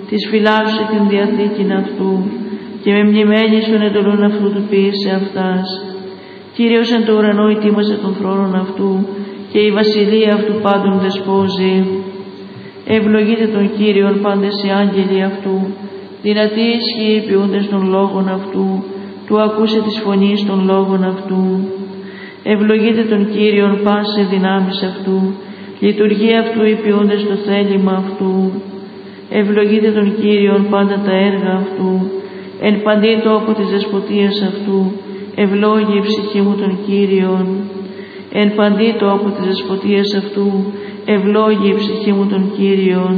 της φυλάσσου την διαθήκην αυτού, και με μνημέλισσον εντολών αυτού του ποιήσε αυτάς. Κύριος εν το ουρανό ετοίμασε τον θρόνον αυτού, και η βασιλεία αυτού πάντων δεσπόζει. Ευλογείτε τον Κύριον πάντες οι άγγελοι αυτού, δυνατοί ισχύοι ποιούντες των λόγων αυτού, του ακούσε της φωνής των λόγων αυτού. Ευλογείτε τον Κύριον πάσε δυνάμεις αυτού, λειτουργία αυτού οι ποιούντες το θέλημα αυτού. Ευλογείτε τον Κύριον πάντα τα έργα αυτού, εν παντή τόπο της δεσποτείας αυτού, ευλόγη η ψυχή μου τον Κύριον. Εν παντή τόπο της δεσποτείας αυτού, ευλόγη η ψυχή μου τον Κύριον.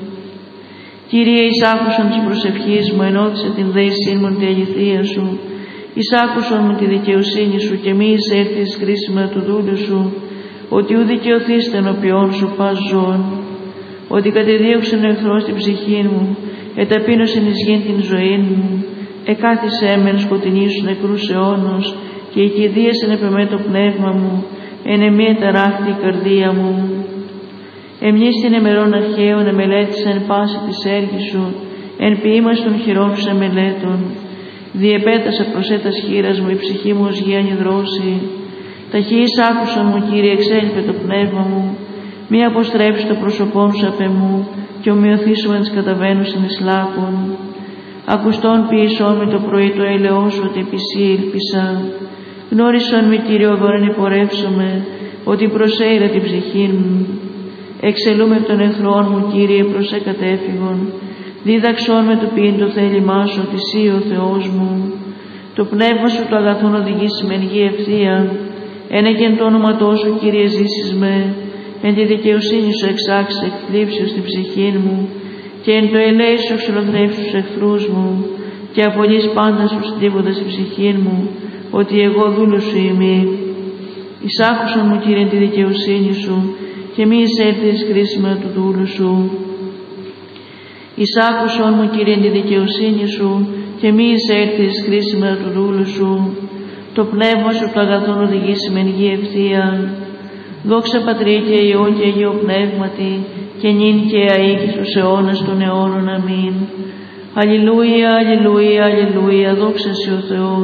Κύριε, εισάκουσον της προσευχής μου, ενώθησε την δέησή μου τη αληθεία σου. Εισάκουσον μου τη δικαιοσύνη σου και μη εισέρθεις κρίσιμα του δούλου σου, ότι ου δικαιωθείς ενώπιόν σου πας ζών. Ότι κατεδίωξεν ο εχθρός την ψυχή μου, εταπείνωσεν εις γην την ζωή μου, εκάθισέ μεν σκοτεινή σου νεκρούς αιώνος, και οικηδίασεν επ' εμέ το πνεύμα μου, εν εμή εταράχτη η καρδία μου. Εμείς την εμερών αρχαίων εμελέτησα εν πάση της έργης σου, εν ποίημας των χειρών σου εμελέτων. Διεπέτασα προσέτας χείρας μου, η ψυχή μου ως γη ανυδρώσει. Ταχύς άκουσον μου, Κύριε, εξέλιπε το πνεύμα μου, μη αποστρέψει το πρόσωπόν σου απ' εμού, και ομοιωθήσουμε τις καταβαίνουσιν εις λάκων. Ακουστών ποιησόν με το πρωί το έλεος σου, ότι επισή ήλπισα. Γνώρισον με, Κύριε, οδόν υπορεύσομαι, ότι προσέειρα την ψυχή μου. Εξελούμε από τον εχθρόν μου, Κύριε, προς εκατέφυγον. Δίδαξόν με το ποιήν το θέλημά σου, ότι Συ ο Θεός μου. Το πνεύμα σου το αγαθόν οδηγήσει με εν γη ευθεία. Ένεγεν το όνοματό σου, Κύριε, ζήσεις με. Εν τη δικαιοσύνη σου εξάξεις εκθλίψεως στην ψυχή μου, και εν το ελέη σου εξολοθρεύσεις τους εχθρούς μου, και απολύς πάντα σου στρίβοντας την ψυχή μου, ότι εγώ δούλος σου είμαι. Εισάκουσον μου, Κύριε, τη δικαιοσύνη σου, και μη εισέλθεις κρίσιμα του δούλου σου. Εισάκουσον μου, Κύριε, τη δικαιοσύνη σου, και μη εισέλθεις κρίσιμα του δούλου σου. Το πνεύμα σου το αγαθόν οδηγήσει με εν γη ευθεία. Δόξα Πατρί και Υιό και Αγίο Πνεύματι, και νυν και αεί και στους αιώνας των αιώνων. Αμήν. Αλληλούια, αλληλούια, αλληλούια, δόξα Συ ο Θεός.